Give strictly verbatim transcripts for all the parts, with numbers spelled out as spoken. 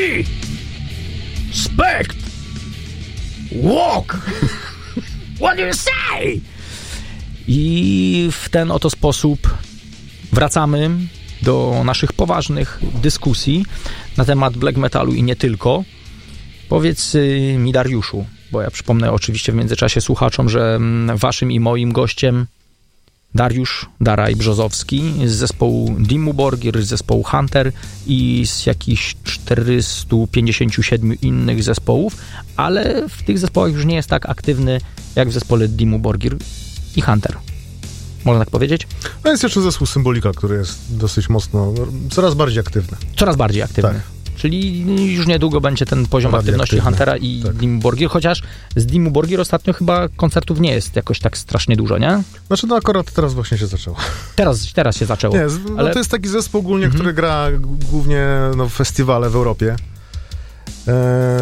Ready! Spect! Walk! What do you say? I w ten oto sposób wracamy do naszych poważnych dyskusji na temat black metalu i nie tylko. Powiedz mi, Dariuszu, bo ja przypomnę oczywiście w międzyczasie słuchaczom, że waszym i moim gościem Dariusz Daraj Brzozowski z zespołu Dimmu Borgir, z zespołu Hunter i z jakichś czterysta pięćdziesiąt siedem innych zespołów, ale w tych zespołach już nie jest tak aktywny jak w zespole Dimmu Borgir i Hunter. Można tak powiedzieć? No jest jeszcze zespół Symbolika, który jest dosyć mocno, coraz bardziej aktywny. Coraz bardziej aktywny. Tak. Czyli już niedługo będzie ten poziom Bardziej aktywności aktywny. Huntera i Tak. Dimmu Borgir, chociaż z Dimmu Borgir ostatnio chyba koncertów nie jest jakoś tak strasznie dużo, nie? Znaczy, no akurat teraz właśnie się zaczęło. Teraz, teraz się zaczęło. Nie, z- no ale... to jest taki zespół ogólnie, Mhm. który gra g- głównie no, w festiwale w Europie. Eee,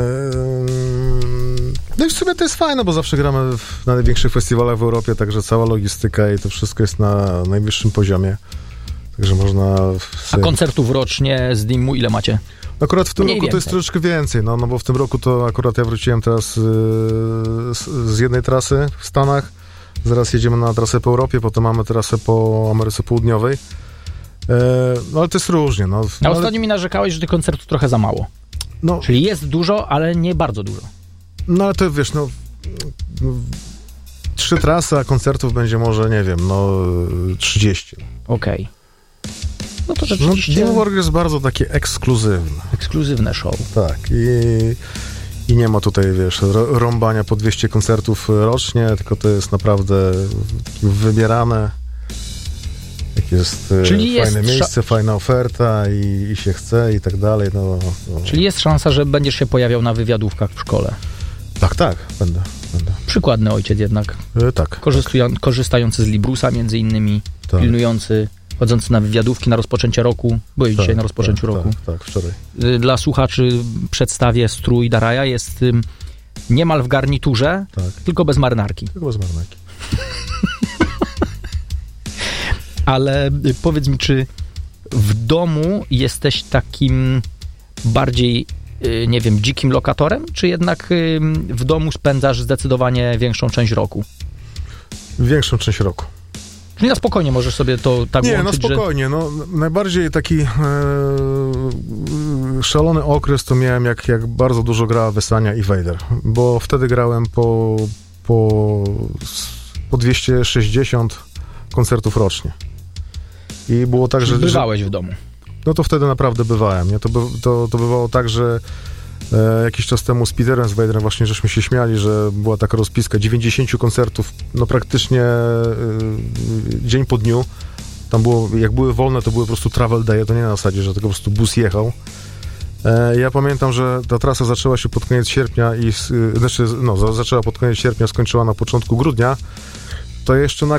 no i w sumie to jest fajne, bo zawsze gramy w, na największych festiwalach w Europie, także cała logistyka i to wszystko jest na najwyższym poziomie. Także można... A Sobie... koncertów rocznie z Dimmu ile macie? Akurat w tym Mniej roku to jest więcej. troszeczkę więcej, no, no bo w tym roku to akurat ja wróciłem teraz yy, z, z jednej trasy w Stanach, zaraz jedziemy na trasę po Europie, potem mamy trasę po Ameryce Południowej, yy, no ale to jest różnie. No, A no, ale, ostatnio mi narzekałeś, że tych koncertów trochę za mało. no, Czyli jest dużo, ale nie bardzo dużo. no ale to wiesz, no, no trzy trasy, a koncertów będzie może, nie wiem, no trzydzieści. Okej. No to No, rzeczywiście Dimmu Borgir jest bardzo takie ekskluzywne. ekskluzywne show. Tak, i, i nie ma tutaj, wiesz, ro- rąbania po dwieście koncertów rocznie, tylko to jest naprawdę wybierane. Jak jest e, Czyli fajne jest miejsce, fajna oferta i, i się chce i tak dalej. No, no. Czyli jest szansa, że będziesz się pojawiał na wywiadówkach w szkole. Tak, tak, będę. będę. Przykładny ojciec jednak. E, tak, Korzystują, korzystający z Librusa między innymi, tak. pilnujący, chodzący na wywiadówki na rozpoczęcie roku. Byłeś tak, dzisiaj na rozpoczęciu tak, roku. Tak, tak, wczoraj. Y, Dla słuchaczy przedstawię strój Daraja. Jest ym, niemal w garniturze, Tak, tylko bez marynarki. tylko bez marynarki. Ale y, powiedz mi, czy w domu jesteś takim bardziej, y, nie wiem, dzikim lokatorem, czy jednak y, w domu spędzasz zdecydowanie większą część roku? Większą część roku. Czyli na spokojnie możesz sobie to tak Nie, no łączyć, że... spokojnie. No, najbardziej taki e, szalony okres to miałem, jak, jak bardzo dużo grała Wesania i Vader, bo wtedy grałem po, po, po dwieście sześćdziesiąt koncertów rocznie. I było tak, że... Bywałeś w domu. No to wtedy naprawdę bywałem. Nie? To, by, to, to bywało tak, że e, jakiś czas temu z Peterem, z Vaderem właśnie żeśmy się śmiali, że była taka rozpiska dziewięćdziesiąt koncertów, no praktycznie e, dzień po dniu. Tam było, jak były wolne, to były po prostu travel day, to nie na zasadzie, że tylko po prostu bus jechał. E, ja pamiętam, że ta trasa zaczęła się pod koniec sierpnia i, e, znaczy, no, zaczęła pod koniec sierpnia, skończyła na początku grudnia. To jeszcze na